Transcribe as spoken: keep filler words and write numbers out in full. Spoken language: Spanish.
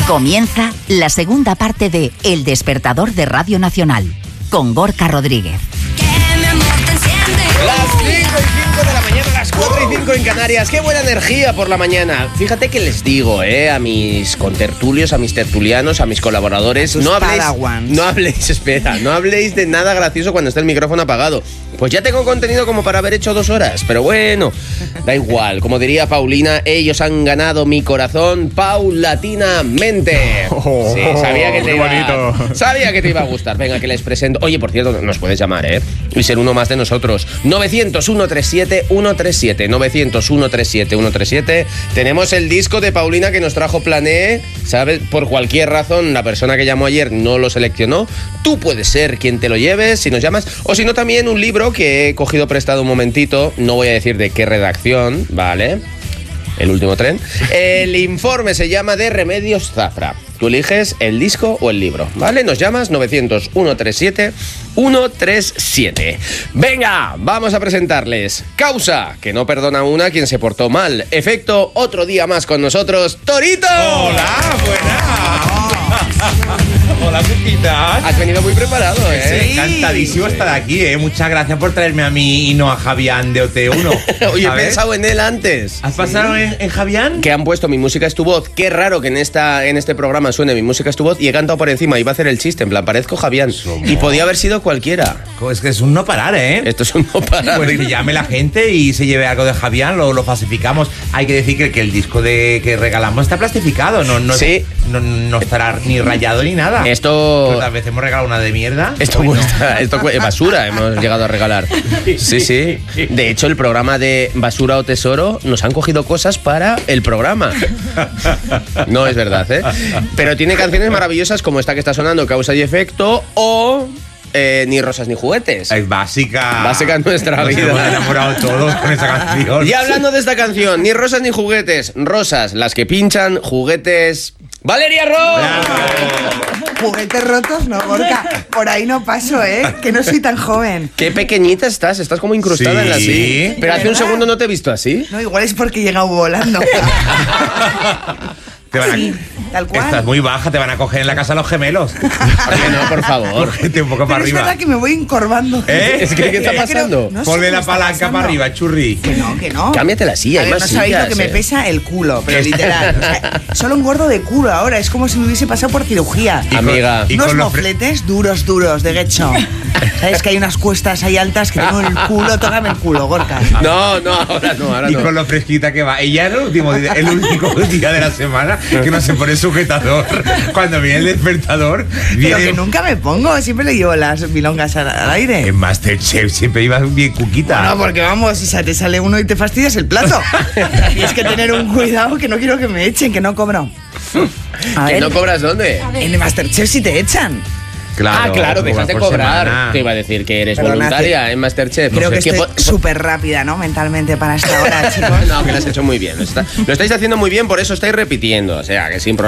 Comienza la segunda parte de El Despertador de Radio Nacional, con Gorka Rodríguez. Las cinco y cinco de la mañana, las cuatro y cinco en Canarias. ¡Qué buena energía por la mañana! Fíjate que les digo, eh, a mis contertulios, a mis tertulianos, a mis colaboradores, no habléis, no habléis, espera, no habléis de nada gracioso cuando está el micrófono apagado. Pues ya tengo contenido como para haber hecho dos horas, pero bueno, da igual. Como diría Paulina, ellos han ganado mi corazón paulatinamente. Sí, sabía que te iba, sabía que te iba a gustar. Venga, que les presento. Oye, por cierto, nos puedes llamar, ¿eh? Y ser uno más de nosotros. novecientos, ciento treinta y siete, ciento treinta y siete. novecientos, ciento treinta y siete, ciento treinta y siete. Tenemos el disco de Paulina que nos trajo Plané. ¿Sabes? Por cualquier razón, la persona que llamó ayer no lo seleccionó. Tú puedes ser quien te lo lleves si nos llamas. O si no, también un libro que he cogido prestado un momentito. No voy a decir de qué redacción, ¿vale? El último tren. El informe se llama de Remedios Zafra. Tú eliges el disco o el libro, ¿vale? Nos llamas novecientos, ciento treinta y siete, ciento treinta y siete. Venga, vamos a presentarles Causa, que no perdona una quien se portó mal. Efecto, otro día más con nosotros, Torito. Hola, buenas. Hola, Cuquitas. Has venido muy preparado, ¿eh? Sí. Encantadísimo estar aquí, ¿eh? Muchas gracias por traerme a mí y no a Javián de O T uno. Oye, he pensado en él antes. ¿Has pasado en, en Javián? Que han puesto Mi Música es tu voz. Qué raro que en esta en este programa suene Mi Música es tu voz y he cantado por encima. Iba a hacer el chiste, en plan, parezco Javián. Somos. Y podía haber sido cualquiera. Es que es un no parar, ¿eh? Esto es un no parar. Pues que llame la gente y se lleve algo de Javián, lo, lo falsificamos. Hay que decir que, que el disco de que regalamos está plastificado. No, no, sí. no, no estará ni rayado ni nada. Esto... Pues tal vez hemos regalado una de mierda. Esto bueno. cuesta, esto cuesta, basura hemos llegado a regalar. Sí, sí. De hecho, el programa de Basura o Tesoro nos han cogido cosas para el programa. No es verdad, ¿eh? Pero tiene canciones maravillosas como esta que está sonando, Causa y Efecto, o... Eh, ni rosas ni juguetes. Es básica. Básica en nuestra Nos vida. Nos hemos enamorado todos con esa canción. Y hablando de esta canción, ni rosas ni juguetes. Rosas, las que pinchan, juguetes... ¡Valeria Ross! Juguetes rotos, no, Gorka. Por ahí no paso, ¿eh? Que no soy tan joven. Qué pequeñita estás, estás como incrustada sí. en la sí. Pero hace un segundo no te he visto así. No, igual es porque he llegado volando. Te van a... Sí, tal cual. Estás muy baja, te van a coger en la casa los gemelos. ¿Por qué no, por favor? Cógete un poco Pero para es arriba. verdad que me voy encorvando. ¿Eh? Es que, ¿qué está pasando? No sé Ponle qué la está palanca pasando. para arriba, churri. Que no, que no. Cámbiate la silla, A hay ver, más no sabéis sillas, lo que me eh. pesa el culo, pero literal. O sea, solo engordo de culo ahora. Es como si me hubiese pasado por cirugía. Y Amiga. Y Unos con los mofletes duros, duros, de gecho. Sabes que hay unas cuestas ahí altas que tengo el culo. Tócame el culo, Gorka. No, no, ahora no, ahora Y no. con lo fresquita que va. Ella es el último día, el único día de la semana que no se pone sujetador. Cuando viene el despertador, viene... Pero que nunca me pongo. Siempre le llevo las milongas al, al aire. En Masterchef siempre iba bien cuquita. No, porque vamos, si te sale uno y te fastidias el plato. Tienes que tener un cuidado que no quiero que me echen, que no cobro. A ¿Que ver, no cobras dónde? en el Masterchef sí te echan. Claro, ah, claro, dejas de por cobrar. semana. Te iba a decir que eres Perdona, voluntaria en Masterchef. Creo No que sé, estoy po- súper rápida, ¿no? Mentalmente para esta hora, chicos. No, que lo has hecho muy bien. Lo, está- lo estáis haciendo muy bien, por eso estáis repitiendo. O sea, que sin problema.